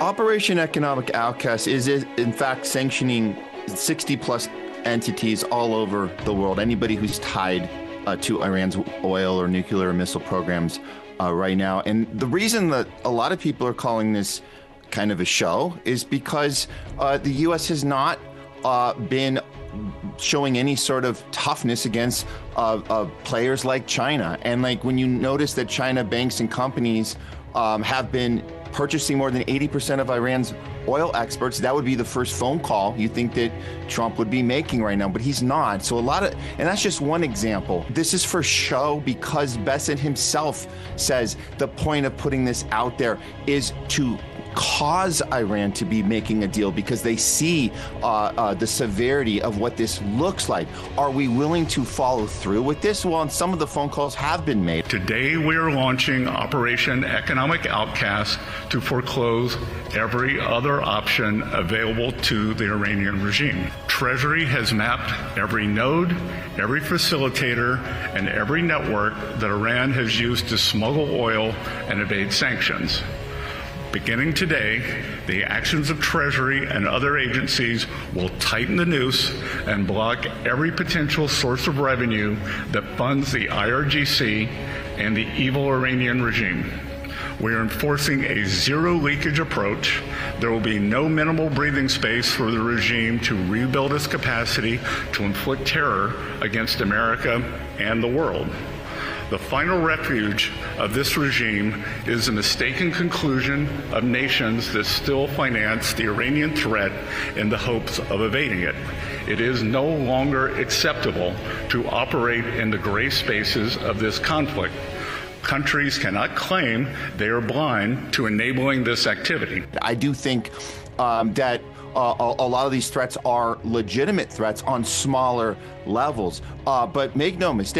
Operation Economic Outcast is in fact sanctioning 60 plus entities all over the world. Anybody who's tied to Iran's oil or nuclear or missile programs right now. And the reason that a lot of people are calling this kind of a show is because the U.S. has not been showing any sort of toughness against players like China. And like when you notice that China banks and companies have been purchasing more than 80% of Iran's oil exports, that would be the first phone call you think that Trump would be making right now, but he's not. So and that's just one example. This is for show because Bessent himself says the point of putting this out there is to cause Iran to be making a deal because they see the severity of what this looks like. Are we willing to follow through with this? Well, and some of the phone calls have been made. Today, we are launching Operation Economic Outcast to foreclose every other option available to the Iranian regime. Treasury has mapped every node, every facilitator, and every network that Iran has used to smuggle oil and evade sanctions. Beginning today, the actions of Treasury and other agencies will tighten the noose and block every potential source of revenue that funds the IRGC and the evil Iranian regime. We are enforcing a zero leakage approach. There will be no minimal breathing space for the regime to rebuild its capacity to inflict terror against America and the world. The final refuge of this regime is the mistaken conclusion of nations that still finance the Iranian threat in the hopes of evading it. It is no longer acceptable to operate in the gray spaces of this conflict. Countries cannot claim they are blind to enabling this activity. I do think that a lot of these threats are legitimate threats on smaller levels, but make no mistake.